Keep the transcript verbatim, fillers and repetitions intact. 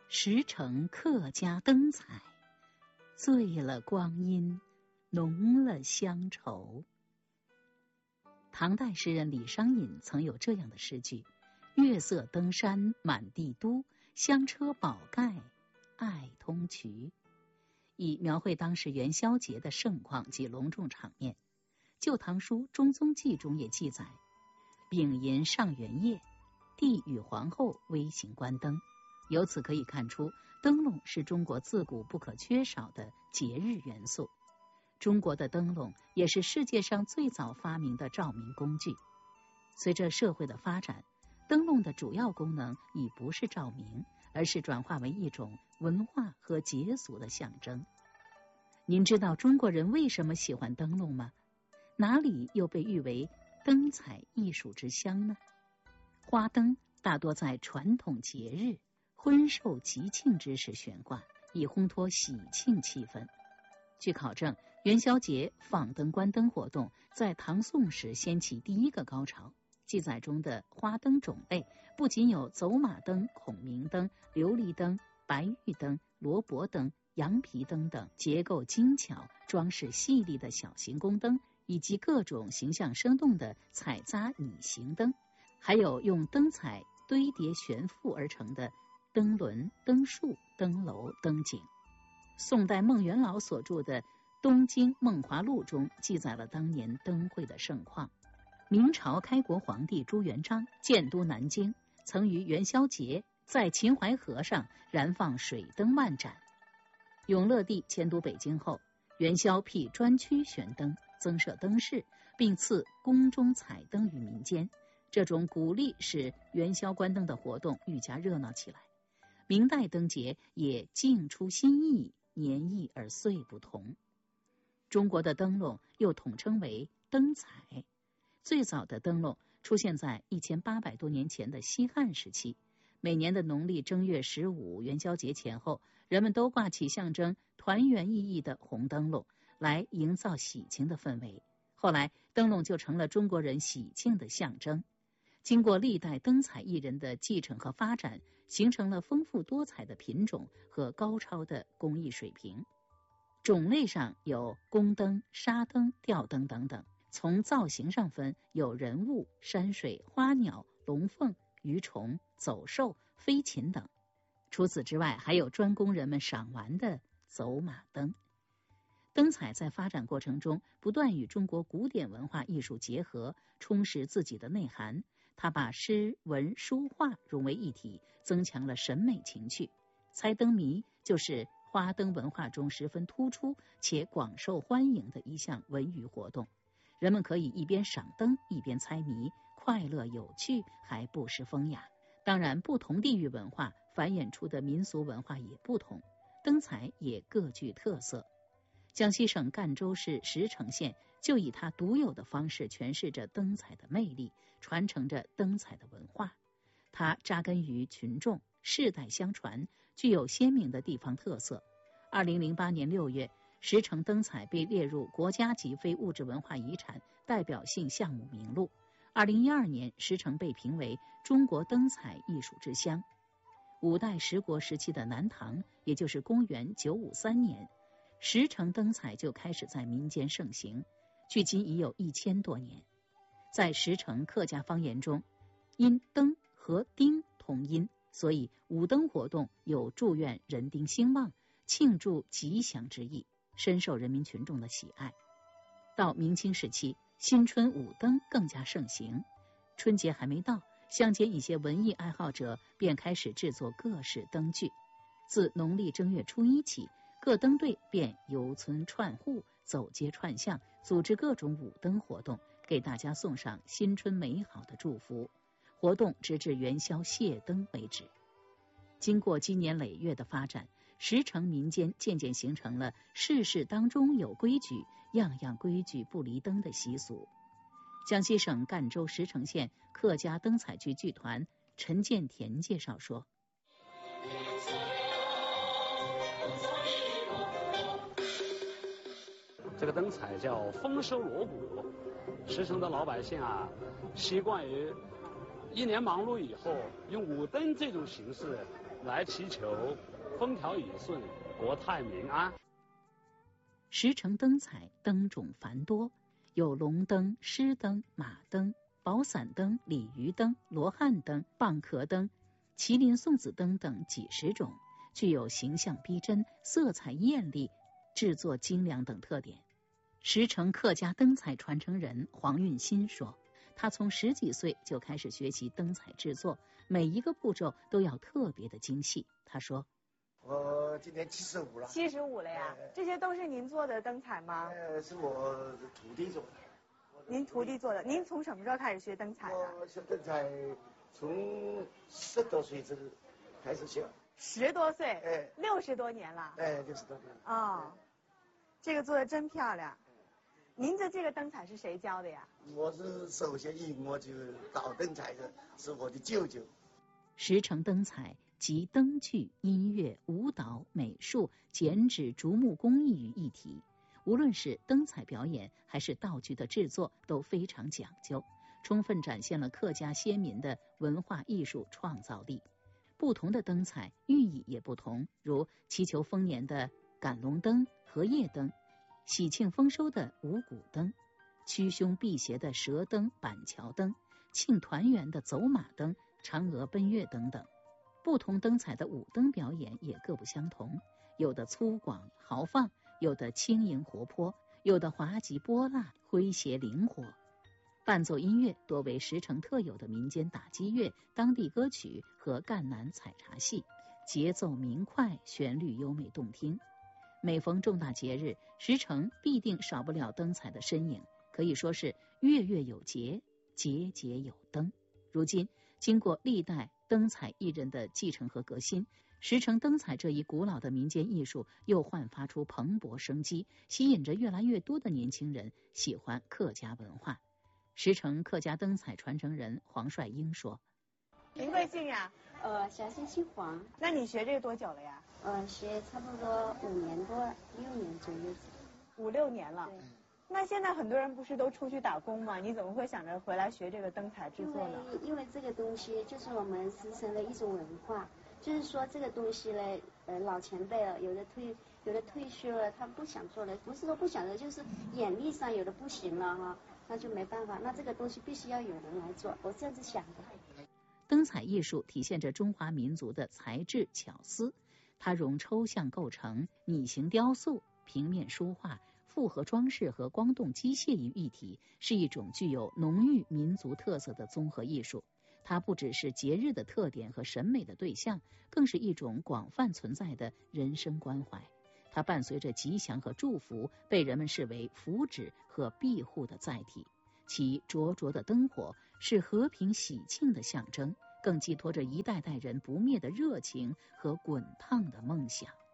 十城客家灯彩，醉了光阴，浓了乡愁。唐代诗人李商隐曾有这样的诗句：月色登山满地都，香车宝盖爱通衢，以描绘当时元宵节的盛况及隆重场面。旧唐书《中宗记》中也记载，丙寅上元夜，帝与皇后微行观灯。由此可以看出，灯笼是中国自古不可缺少的节日元素。中国的灯笼也是世界上最早发明的照明工具。随着社会的发展，灯笼的主要功能已不是照明，而是转化为一种文化和节俗的象征。您知道中国人为什么喜欢灯笼吗？哪里又被誉为灯彩艺术之乡呢？花灯大多在传统节日、婚寿吉庆之时悬挂，以烘托喜庆气氛。据考证，元宵节放灯观灯活动在唐宋时掀起第一个高潮。记载中的花灯种类不仅有走马灯、孔明灯、琉璃灯、白玉灯、罗卜灯、羊皮灯等结构精巧、装饰细腻的小型宫灯，以及各种形象生动的彩扎拟形灯，还有用灯彩堆叠悬浮而成的灯轮、灯树、灯楼、灯景。宋代孟元老所著的《东京梦华录》中记载了当年灯会的盛况。明朝开国皇帝朱元璋建都南京，曾于元宵节在秦淮河上燃放水灯万盏。永乐帝迁都北京后，元宵辟专区悬灯，增设灯饰，并赐宫中彩灯于民间。这种鼓励使元宵观灯的活动愈加热闹起来。明代灯节也尽出新意，年异而岁不同。中国的灯笼又统称为灯彩。最早的灯笼出现在一千八百多年前的西汉时期。每年的农历正月十五元宵节前后，人们都挂起象征团圆意义的红灯笼，来营造喜庆的氛围。后来灯笼就成了中国人喜庆的象征。经过历代灯彩艺人的继承和发展，形成了丰富多彩的品种和高超的工艺水平。种类上有宫灯、纱灯、吊灯等等。从造型上分，有人物、山水、花鸟、龙凤、鱼虫、走兽、飞禽等。除此之外，还有专供人们赏玩的走马灯。灯彩在发展过程中不断与中国古典文化艺术结合，充实自己的内涵。它把诗文书画融为一体，增强了审美情趣。猜灯谜就是花灯文化中十分突出且广受欢迎的一项文娱活动。人们可以一边赏灯一边猜谜，快乐有趣，还不失风雅。当然，不同地域文化繁衍出的民俗文化也不同，灯彩也各具特色。江西省赣州市石城县就以它独有的方式诠释着灯彩的魅力，传承着灯彩的文化。它扎根于群众，世代相传，具有鲜明的地方特色。二零零八年六月，石城灯彩被列入国家级非物质文化遗产代表性项目名录。二零一二年，石城被评为中国灯彩艺术之乡。五代十国时期的南唐，也就是公元九五三年，石城灯彩就开始在民间盛行，距今已有一千多年。在石城客家方言中，因灯和丁同音，所以舞灯活动有祝愿人丁兴旺、庆祝吉祥之意，深受人民群众的喜爱。到明清时期，新春舞灯更加盛行。春节还没到，乡间一些文艺爱好者便开始制作各式灯具。自农历正月初一起，各灯队便游村串户、走街串巷，组织各种舞灯活动，给大家送上新春美好的祝福。活动直至元宵谢灯为止。经过经年累月的发展，石城民间渐渐形成了事事当中有规矩，样样规矩不离灯的习俗。江西省赣州石城县客家灯彩剧剧团陈建田介绍说， 这个灯彩叫丰收锣鼓。石城的老百姓啊，习惯于一年忙碌以后，用舞灯这种形式来祈求风调雨顺、国泰民安。 石城灯彩灯种繁多，有龙灯、狮灯、马灯、宝伞灯、鲤鱼灯、罗汉灯、蚌壳灯、麒麟送子灯等几十种，具有形象逼真、色彩艳丽、制作精良等特点。石城客家灯彩传承人黄运新说，他从十几岁就开始学习灯彩制作，每一个步骤都要特别的精细。他说， 我今年七十五了。 七十五了呀、呃？这些都是您做的灯彩吗？ 呃，是我徒弟做的。 您徒弟做的？您从什么时候开始学灯彩的？ 我学灯彩从十多岁这开始学。 十多岁？ 哎， 六十多年了。 哎，六十多年了。 哦，这个做的真漂亮。您的这个灯彩是谁教的呀？ 我是首先引我就搞灯彩的是我的舅舅。 石城灯彩集灯具、音乐、舞蹈、美术、剪纸、竹木工艺于一体，无论是灯彩表演还是道具的制作都非常讲究，充分展现了客家先民的文化艺术创造力。不同的灯彩寓意也不同，如祈求丰年的赶龙灯、荷叶灯，喜庆丰收的五谷灯，驱凶辟邪的蛇灯、板桥灯，庆团圆的走马灯、嫦娥奔月等等。不同灯彩的舞灯表演也各不相同，有的粗犷豪放，有的轻盈活泼，有的滑稽泼辣、诙谐灵活。伴奏音乐多为石城特有的民间打击乐、当地歌曲和赣南采茶戏，节奏明快，旋律优美动听。每逢重大节日，石城必定少不了灯彩的身影，可以说是月月有节，节节有灯。如今经过历代灯彩艺人的继承和革新，石城灯彩这一古老的民间艺术又焕发出蓬勃生机，吸引着越来越多的年轻人喜欢客家文化。石城客家灯彩传承人黄帅英说：“ 您贵姓呀？ 呃，小姓姓黄。 那你学这个多久了呀？ 呃，学差不多五年多，六年左右。 五六年了。对。那现在很多人不是都出去打工吗？你怎么会想着回来学这个灯彩制作呢？ 因为因为这个东西就是我们石城的一种文化，就是说这个东西呢，呃，老前辈了，有的退有的退休了，他不想做了，不是说不想做，就是眼力上有的不行了哈。”那就没办法，那这个东西必须要有人来做，我这样子想的。 灯彩艺术体现着中华民族的才智巧思，它融抽象构成、拟形雕塑、平面书画、复合装饰和光动机械于一体，是一种具有浓郁民族特色的综合艺术。它不只是节日的特点和审美的对象，更是一种广泛存在的人生关怀。它伴随着吉祥和祝福，被人们视为福祉和庇护的载体。其灼灼的灯火是和平喜庆的象征，更寄托着一代代人不灭的热情和滚烫的梦想。